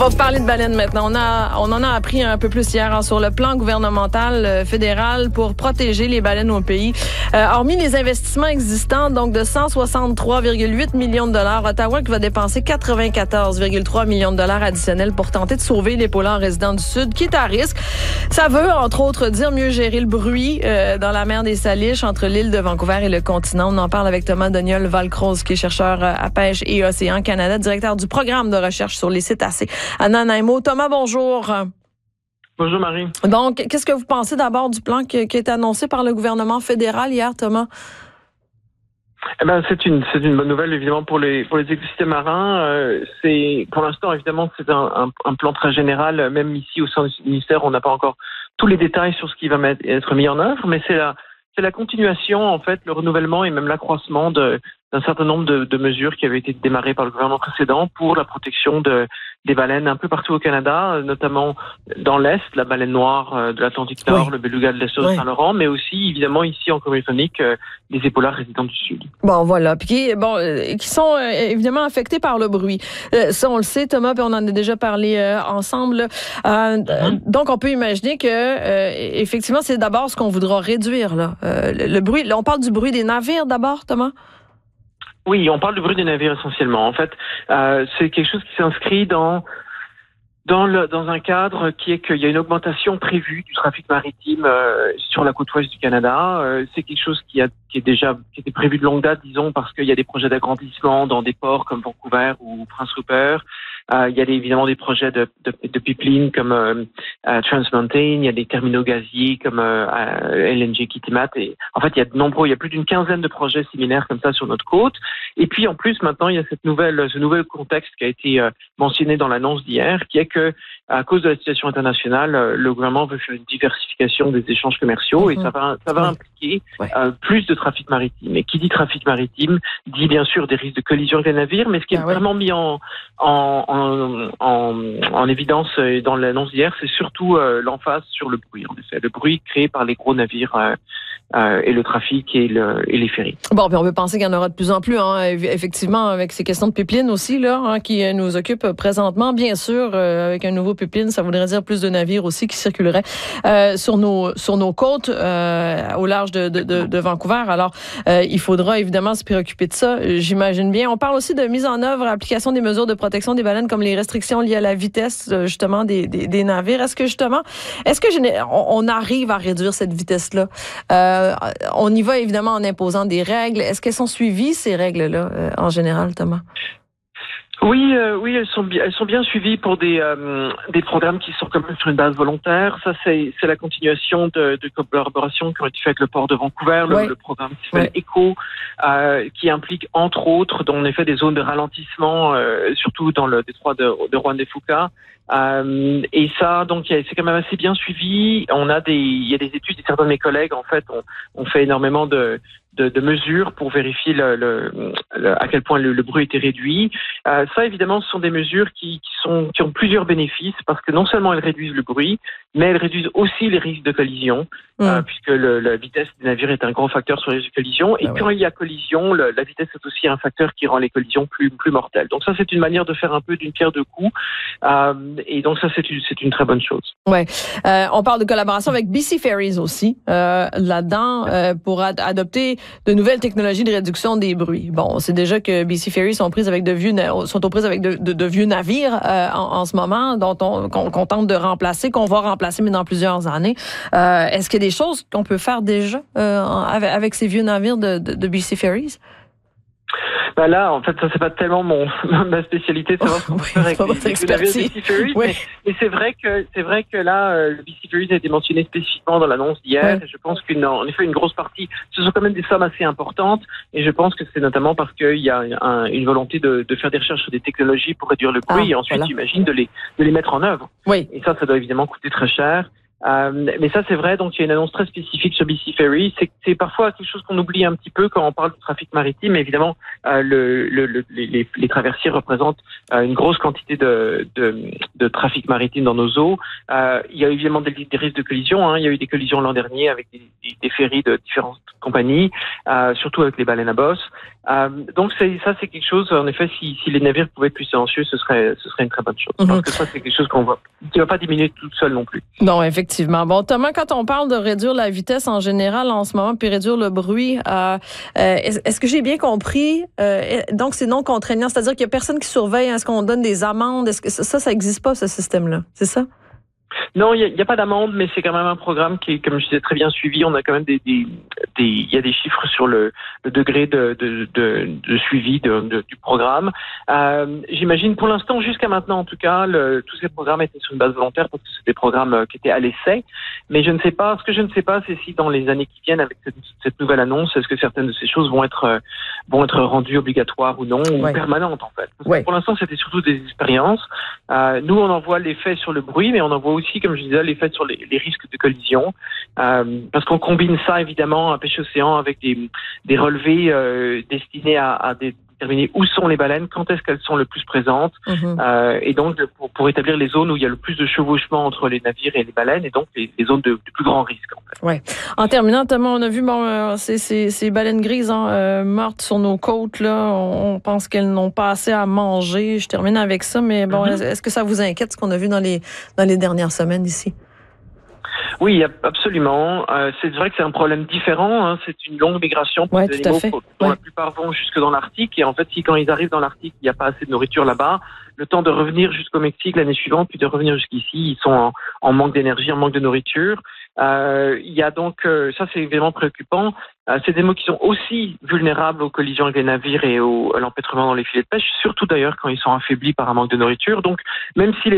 va vous parler de baleines maintenant. On en a appris un peu plus hier sur le plan gouvernemental fédéral pour protéger les baleines au pays. Hormis les investissements existants, donc de 163,8 millions de dollars, Ottawa qui va dépenser 94,3 millions de dollars additionnels pour tenter de sauver les polars résidents du Sud, qui est à risque. Ça veut, entre autres, dire mieux gérer le bruit dans la mer des Salish entre l'île de Vancouver et le continent. On en parle avec Thomas Doniol-Valcroze, qui est chercheur à Pêche et Océan Canada, directeur du programme de recherche sur les cétacés à Nanaimo. Thomas, bonjour. Bonjour Marie. Donc, qu'est-ce que vous pensez d'abord du plan qui a été annoncé par le gouvernement fédéral hier, Thomas? Eh ben, c'est une bonne nouvelle évidemment pour les écosystèmes marins. Pour l'instant évidemment c'est un plan très général. Même ici au sein du ministère, on n'a pas encore tous les détails sur ce qui va être mis en œuvre, mais c'est la continuation en fait, le renouvellement et même l'accroissement d'un certain nombre de mesures qui avaient été démarrées par le gouvernement précédent pour la protection des baleines un peu partout au Canada, notamment dans l'Est, la baleine noire de l'Atlantique Nord, le beluga de l'Est de Saint-Laurent, mais aussi évidemment ici en Colombie-Britannique, les épaulards résidents du Sud. Bon, voilà. Puis qui sont évidemment affectés par le bruit. Ça, on le sait, Thomas, puis on en a déjà parlé ensemble. Donc, on peut imaginer que effectivement, c'est d'abord ce qu'on voudra réduire, là. Le bruit. Là, on parle du bruit des navires d'abord, Thomas? Oui, on parle du bruit des navires essentiellement. En fait, c'est quelque chose qui s'inscrit dans un cadre qui est qu'il y a une augmentation prévue du trafic maritime sur la côte ouest du Canada. C'est quelque chose qui était prévu de longue date, disons, parce qu'il y a des projets d'agrandissement dans des ports comme Vancouver ou Prince Rupert. Il y a évidemment des projets de pipeline comme Trans Mountain. Il y a des terminaux gaziers comme LNG Kitimat. Et en fait, il y a plus d'une quinzaine de projets similaires comme ça sur notre côte. Et puis en plus, maintenant, il y a ce nouvel contexte qui a été mentionné dans l'annonce d'hier, qui est que à cause de la situation internationale, le gouvernement veut faire une diversification des échanges commerciaux et ça va impliquer plus de trafic maritime. Et qui dit trafic maritime dit bien sûr des risques de collision avec les navires, mais ce qui est vraiment mis en évidence dans l'annonce d'hier, c'est surtout l'emphase sur le bruit. En effet, le bruit créé par les gros navires et le trafic et les ferries. Bon, puis on peut penser qu'il y en aura de plus en plus, effectivement, avec ces questions de pipeline aussi, là, qui nous occupent présentement. Bien sûr, avec un nouveau pipeline, ça voudrait dire plus de navires aussi qui circuleraient sur nos côtes au large de Vancouver. Alors, il faudra évidemment se préoccuper de ça, j'imagine bien. On parle aussi de mise en œuvre, application des mesures de protection des baleines, comme les restrictions liées à la vitesse, justement, des navires. Est-ce que on arrive à réduire cette vitesse-là? On y va évidemment en imposant des règles. Est-ce qu'elles sont suivies, ces règles-là, en général, Thomas? Oui, elles sont bien suivies pour des programmes qui sont quand même sur une base volontaire. Ça, c'est la continuation de collaborations qui ont été faites avec le port de Vancouver, le programme qui s'appelle ECHO, qui implique entre autres, en effet, des zones de ralentissement, surtout dans le détroit de Juan-de-Fuca. Et ça, donc, c'est quand même assez bien suivi. Il y a des études, et certains de mes collègues, en fait, ont fait énormément de mesures pour vérifier à quel point le bruit était réduit. Ça, évidemment, ce sont des mesures qui ont plusieurs bénéfices parce que non seulement elles réduisent le bruit, mais elles réduisent aussi les risques de collision, puisque la vitesse des navires est un gros facteur sur les risques de collision. Et quand il y a collision, la vitesse est aussi un facteur qui rend les collisions plus mortelles. Donc ça, c'est une manière de faire un peu d'une pierre deux coups. Et donc ça, c'est une très bonne chose. Ouais. On parle de collaboration avec BC Ferries aussi là-dedans pour adopter de nouvelles technologies de réduction des bruits. Bon, on sait déjà que BC Ferries sont aux prises avec de vieux navires en ce moment, qu'on tente de remplacer, qu'on va remplacer, mais dans plusieurs années. Est-ce qu'il y a des choses qu'on peut faire déjà avec ces vieux navires de BC Ferries? Ben là, en fait, ça c'est pas tellement ma spécialité, c'est ce qu'on peut faire avec les navires de BC Ferries, mais c'est vrai que là, le BC Ferries a été mentionné spécifiquement dans l'annonce d'hier, et je pense qu'en effet, une grosse partie, ce sont quand même des sommes assez importantes, et je pense que c'est notamment parce qu'il y a une volonté de faire des recherches sur des technologies pour réduire le bruit, et ensuite, j'imagine, de les mettre en œuvre. Oui. Et ça doit évidemment coûter très cher. Mais ça, c'est vrai. Donc, il y a une annonce très spécifique sur BC Ferry. C'est parfois quelque chose qu'on oublie un petit peu quand on parle de trafic maritime. Évidemment, les traversiers représentent une grosse quantité de trafic maritime dans nos eaux. Il y a évidemment des risques de collision. Hein. Il y a eu des collisions l'an dernier avec des ferries de différentes compagnies, surtout avec les baleines à bosse. Donc, c'est quelque chose. En effet, si les navires pouvaient être plus silencieux, ce serait une très bonne chose. Parce que ça, c'est quelque chose qui va pas diminuer toute seule non plus. Non, effectivement. Bon, Thomas, quand on parle de réduire la vitesse en général en ce moment, puis réduire le bruit, est-ce que j'ai bien compris? Donc, c'est non contraignant, c'est-à-dire qu'il y a personne qui surveille. Est-ce qu'on donne des amendes? Est-ce que ça n'existe pas, ce système-là? C'est ça? Non, il y a pas d'amende, mais c'est quand même un programme qui est, comme je disais, très bien suivi. On a quand même il y a des chiffres sur le degré de suivi du programme. J'imagine, pour l'instant, jusqu'à maintenant, en tout cas, tous ces programmes étaient sur une base volontaire parce que c'est des programmes qui étaient à l'essai. Mais ce que je ne sais pas, c'est si dans les années qui viennent, avec cette nouvelle annonce, est-ce que certaines de ces choses vont être rendues obligatoires ou non, ou permanentes, en fait. Parce que pour l'instant, c'était surtout des expériences. Nous, on en voit l'effet sur le bruit, mais on en voit aussi, comme je disais, l'effet sur les risques de collision, parce qu'on combine ça évidemment à pêche océan avec des relevés destinés à déterminer où sont les baleines, quand est-ce qu'elles sont le plus présentes, et donc pour établir les zones où il y a le plus de chevauchement entre les navires et les baleines, et donc les zones de plus grand risque. En fait. Ouais. En terminant, Thomas, on a vu ces baleines grises mortes sur nos côtes là. On pense qu'elles n'ont pas assez à manger. Je termine avec ça, mais bon, est-ce que ça vous inquiète ce qu'on a vu dans les dernières semaines ici? Oui, absolument. C'est vrai que c'est un problème différent. Hein. C'est une longue migration pour les animaux dont la plupart vont jusque dans l'Arctique. Et en fait, quand ils arrivent dans l'Arctique, il n'y a pas assez de nourriture là-bas. Le temps de revenir jusqu'au Mexique l'année suivante, puis de revenir jusqu'ici, ils sont en manque d'énergie, en manque de nourriture. Il y a donc, ça c'est vraiment préoccupant. C'est des animaux qui sont aussi vulnérables aux collisions avec les navires et à l'empêtrement dans les filets de pêche, surtout d'ailleurs quand ils sont affaiblis par un manque de nourriture. Donc, même si